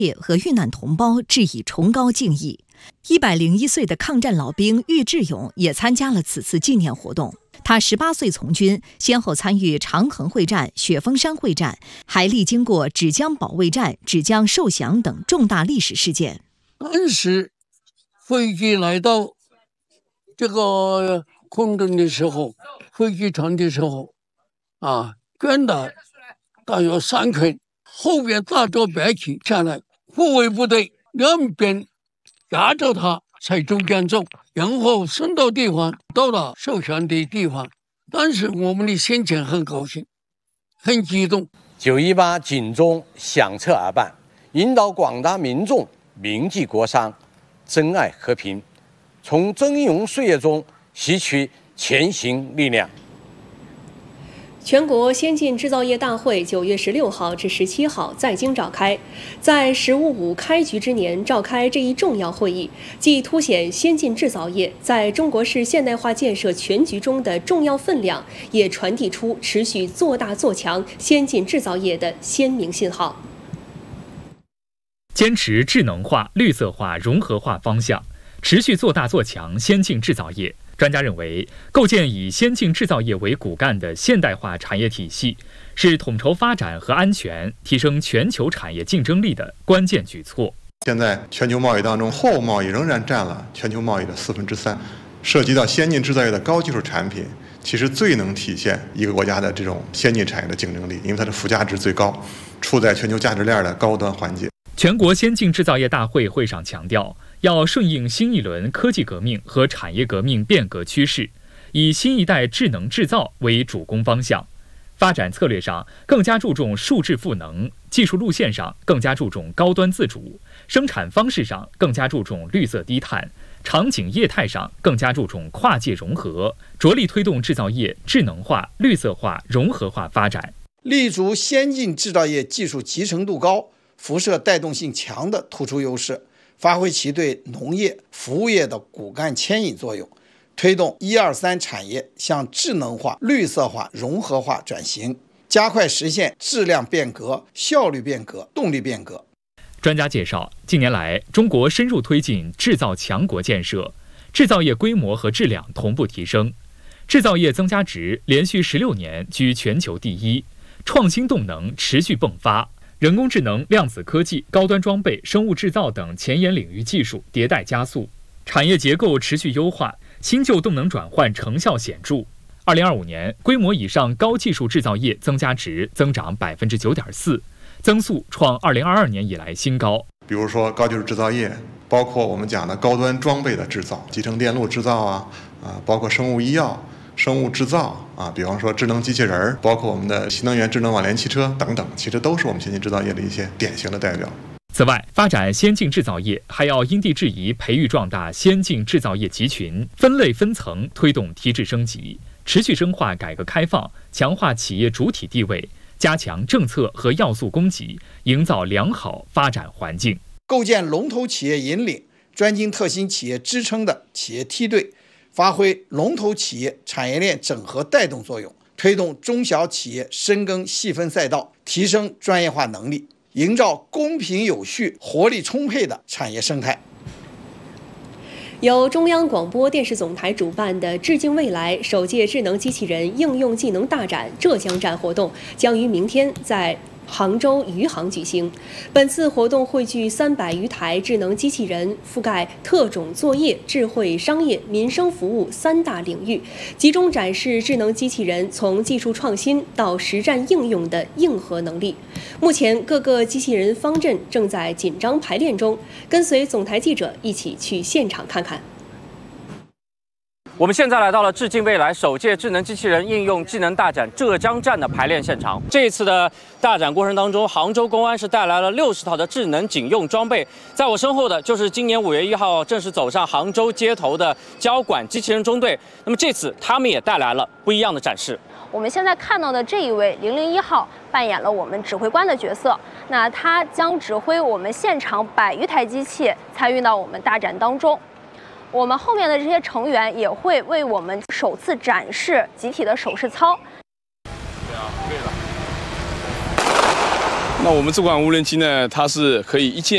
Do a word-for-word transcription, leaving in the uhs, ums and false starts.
和遇难同胞致以崇高敬意。一百零一岁的抗战老兵郁志勇也参加了此次纪念活动。他十八岁从军，先后参与长衡会战、雪峰山会战，还历经过芷江保卫战、芷江受降等重大历史事件。 当时飞机来到这个空中的时候，飞机场的时候，啊，捐的大约三捆，后边大着白旗下来，护卫部队两边压着他，在中间走，然后送到地方，到了受降的地方。当时我们的心情很高兴，很激动。 九一八警钟响彻而办，引导广大民众铭记国殇，珍爱和平，从峥嵘岁月中吸取前行力量。 全国先进制造业大会九月十六号至十七号在京召开，在“十五五”开局之年召开这一重要会议，既凸显先进制造业在中国式现代化建设全局中的重要分量，也传递出持续做大做强先进制造业的鲜明信号。 坚持智能化、绿色化、融合化方向，持续做大做强先进制造业。专家认为，构建以先进制造业为骨干的现代化产业体系，是统筹发展和安全、提升全球产业竞争力的关键举措。 现在全球贸易当中，货物贸易仍然占了全球贸易的四分之三。涉及到先进制造业的高技术产品，其实最能体现一个国家的这种先进产业的竞争力，因为它的附加值最高，处在全球价值链的高端环节。 全国先进制造业大会会上强调，要顺应新一轮科技革命和产业革命变革趋势，以新一代智能制造为主攻方向。发展策略上更加注重数质赋能，技术路线上更加注重高端自主，生产方式上更加注重绿色低碳，场景业态上更加注重跨界融合，着力推动制造业智能化、绿色化、融合化发展， 立足先进制造业技术集成度高、辐射带动性强的突出优势，发挥其对农业、服务业的骨干牵引作用，推动一二三产业向智能化、绿色化、融合化转型，加快实现质量变革、效率变革、动力变革。 专家介绍，近年来，中国深入推进制造强国建设，制造业规模和质量同步提升，制造业增加值连续十六年居全球第一，创新动能持续迸发。人工智能、量子科技、高端装备、生物制造等前沿领域技术迭代加速，产业结构持续优化，新旧动能转换成效显著。二零二五年，规模以上高技术制造业增加值增长百分之九点四，增速创二零二二年以来新高。 比如说高技术制造业，包括我们讲的高端装备的制造、集成电路制造啊，啊，包括生物医药、生物制造啊，比方说智能机器人，包括我们的新能源智能网联汽车等等，其实都是我们先进制造业的一些典型的代表。 此外，发展先进制造业还要因地制宜培育壮大先进制造业集群，分类分层推动提质升级，持续深化改革开放，强化企业主体地位，加强政策和要素供给，营造良好发展环境， 构建龙头企业引领、专精特新企业支撑的企业梯队，发挥龙头企业产业链整合带动作用，推动中小企业深耕细分赛道，提升专业化能力，营造公平有序、活力充沛的产业生态。 由中央广播电视总台主办的“致敬未来”首届智能机器人应用技能大展浙江站活动将于明天在杭州余杭举行。本次活动汇聚三百余台智能机器人，覆盖特种作业、智慧商业、民生服务三大领域，集中展示智能机器人从技术创新到实战应用的硬核能力。目前，各个机器人方阵正在紧张排练中。跟随总台记者一起去现场看看。 我们现在来到了致敬未来首届智能机器人应用技能大展浙江站的排练现场。这一次的大展过程当中，杭州公安是带来了六十套的智能警用装备。在我身后的就是今年五月一号正式走上杭州街头的交管机器人中队。那么这次他们也带来了不一样的展示。 我们现在看到的这一位零零一号扮演了我们指挥官的角色，那他将指挥我们现场百余台机器参与到我们大展当中。我们后面的这些成员也会为我们首次展示集体的手势操。 对啊，对了。那我们这款无人机呢，它是可以一键